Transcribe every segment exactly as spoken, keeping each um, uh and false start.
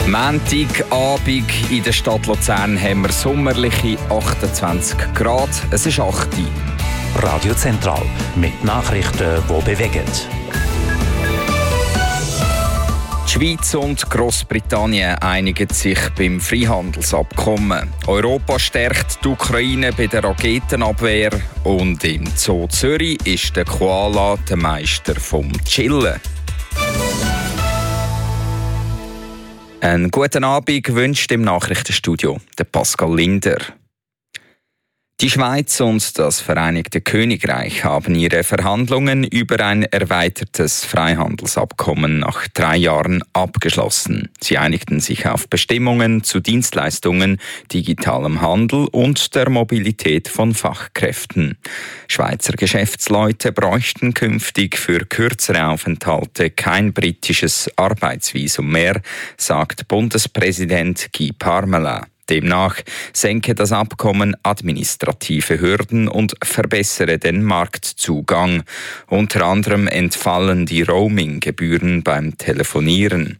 Montagabend in der Stadt Luzern haben wir sommerliche achtundzwanzig Grad. Es ist acht Uhr. Radio Zentral mit Nachrichten, die bewegen. Die Schweiz und Grossbritannien einigen sich beim Freihandelsabkommen. Europa stärkt die Ukraine bei der Raketenabwehr. Und im Zoo Zürich ist der Koala der Meister vom Chillen. Einen guten Abend wünscht im Nachrichtenstudio der Pascal Linder. Die Schweiz und das Vereinigte Königreich haben ihre Verhandlungen über ein erweitertes Freihandelsabkommen nach drei Jahren abgeschlossen. Sie einigten sich auf Bestimmungen zu Dienstleistungen, digitalem Handel und der Mobilität von Fachkräften. Schweizer Geschäftsleute bräuchten künftig für kürzere Aufenthalte kein britisches Arbeitsvisum mehr, sagt Bundespräsident Guy Parmelin. Demnach senke das Abkommen administrative Hürden und verbessere den Marktzugang. Unter anderem entfallen die Roaming-Gebühren beim Telefonieren.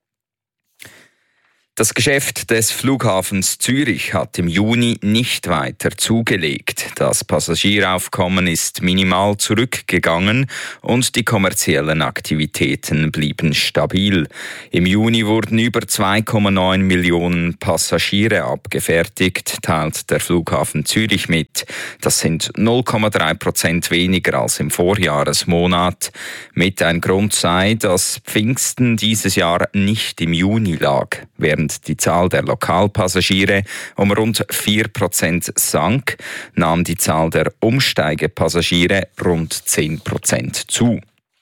Das Geschäft des Flughafens Zürich hat im Juni nicht weiter zugelegt. Das Passagieraufkommen ist minimal zurückgegangen und die kommerziellen Aktivitäten blieben stabil. Im Juni wurden über zwei Komma neun Millionen Passagiere abgefertigt, teilt der Flughafen Zürich mit. Das sind null Komma drei Prozent weniger als im Vorjahresmonat. Mit ein Grund sei, dass Pfingsten dieses Jahr nicht im Juni lag, während die Zahl der Lokalpassagiere um rund vier Prozent sank, nahm die Zahl der Umsteigepassagiere rund zehn Prozent zu.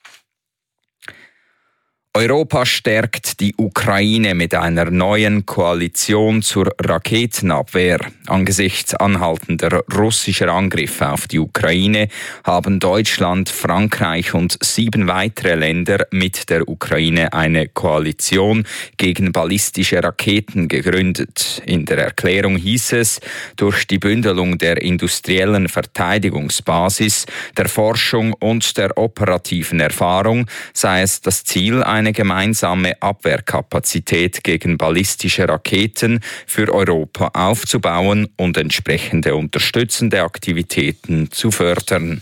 Europa stärkt die Ukraine mit einer neuen Koalition zur Raketenabwehr. Angesichts anhaltender russischer Angriffe auf die Ukraine haben Deutschland, Frankreich und sieben weitere Länder mit der Ukraine eine Koalition gegen ballistische Raketen gegründet. In der Erklärung hieß es, durch die Bündelung der industriellen Verteidigungsbasis, der Forschung und der operativen Erfahrung sei es das Ziel, eine gemeinsame Abwehrkapazität gegen ballistische Raketen für Europa aufzubauen und entsprechende unterstützende Aktivitäten zu fördern.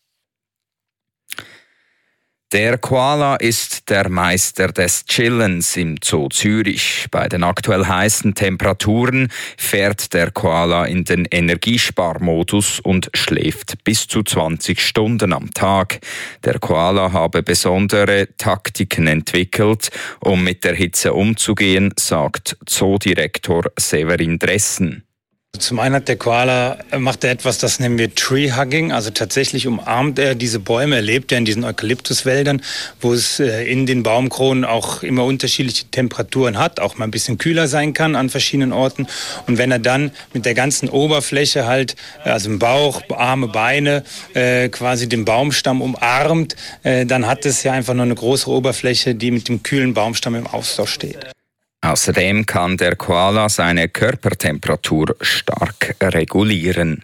Der Koala ist der Meister des Chillens im Zoo Zürich. Bei den aktuell heißen Temperaturen fährt der Koala in den Energiesparmodus und schläft bis zu zwanzig Stunden am Tag. Der Koala habe besondere Taktiken entwickelt, um mit der Hitze umzugehen, sagt Zoodirektor Severin Dressen. Zum einen hat der Koala, macht er etwas, das nennen wir Tree-Hugging, also tatsächlich umarmt er diese Bäume, er lebt ja in diesen Eukalyptuswäldern, wo es in den Baumkronen auch immer unterschiedliche Temperaturen hat, auch mal ein bisschen kühler sein kann an verschiedenen Orten. Und wenn er dann mit der ganzen Oberfläche halt, also im Bauch, Arme, Beine, äh, quasi den Baumstamm umarmt, äh, dann hat es ja einfach nur eine große Oberfläche, die mit dem kühlen Baumstamm im Austausch steht. Außerdem kann der Koala seine Körpertemperatur stark regulieren.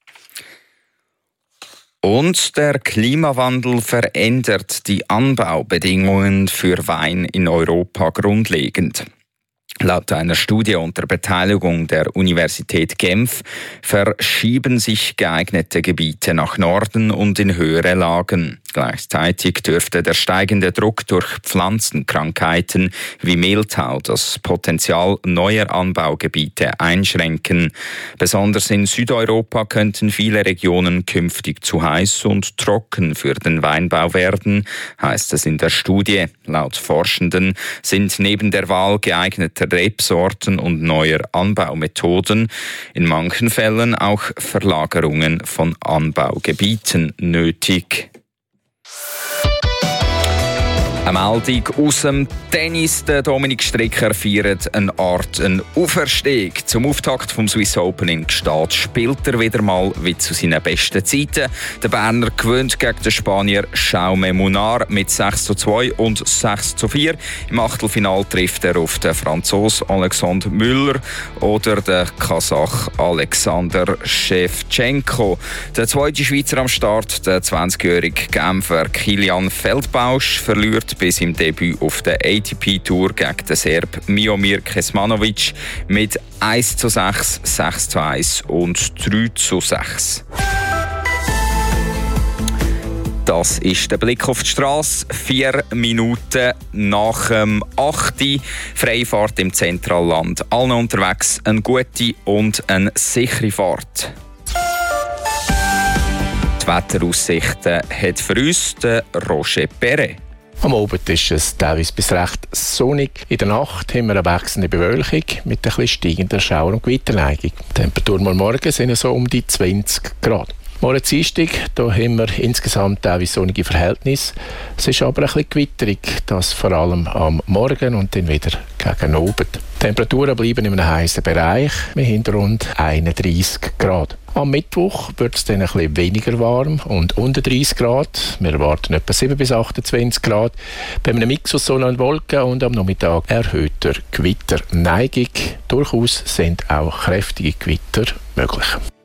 Und der Klimawandel verändert die Anbaubedingungen für Wein in Europa grundlegend. Laut einer Studie unter Beteiligung der Universität Genf verschieben sich geeignete Gebiete nach Norden und in höhere Lagen. Gleichzeitig dürfte der steigende Druck durch Pflanzenkrankheiten wie Mehltau das Potenzial neuer Anbaugebiete einschränken. Besonders in Südeuropa könnten viele Regionen künftig zu heiß und trocken für den Weinbau werden, heißt es in der Studie. Laut Forschenden sind neben der Wahl geeigneter Rebsorten und neuer Anbaumethoden in manchen Fällen auch Verlagerungen von Anbaugebieten nötig. Eine Meldung aus dem Tennis. Der Dominik Stricker feiert eine Art einen Auferstehung. Zum Auftakt vom Swiss Open in Gstaad spielt er wieder mal wie zu seinen besten Zeiten. Der Berner gewinnt gegen den Spanier Jaume Munar mit sechs zu zwei und sechs zu vier. Im Achtelfinale trifft er auf den Franzosen Alexandre Müller oder den Kasach Alexander Shevchenko. Der zweite Schweizer am Start, der zwanzigjährige Genfer Kilian Feldbausch, verliert heute bis im Debüt auf der A T P-Tour gegen den Serb Miomir Kesmanovic mit eins zu sechs, sechs zu eins und drei zu sechs. Das ist der Blick auf die Straße. Vier Minuten nach dem acht. Freifahrt im Zentralland. Allen unterwegs eine gute und eine sichere Fahrt. Die Wetteraussichten hat für uns der Roger Perret. Am Abend ist es teilweise bis recht sonnig. In der Nacht haben wir eine wechselnde Bewölkung mit ein bisschen steigender Schauer- und Gewitterneigung. Die Temperaturen am Morgen sind so um die zwanzig Grad. Morgen Dienstag, da haben wir insgesamt teilweise sonnige Verhältnisse. Es ist aber ein bisschen gewitterig, das vor allem am Morgen und dann wieder gegen Abend. Die Temperaturen bleiben in einem heißen Bereich. Wir haben rund einunddreissig Grad. Am Mittwoch wird es dann ein bisschen weniger warm und unter dreißig Grad. Wir erwarten etwa sieben bis achtundzwanzig Grad. Bei einem Mix aus Sonne und Wolken und am Nachmittag erhöhter Gewitterneigung. Durchaus sind auch kräftige Gewitter möglich.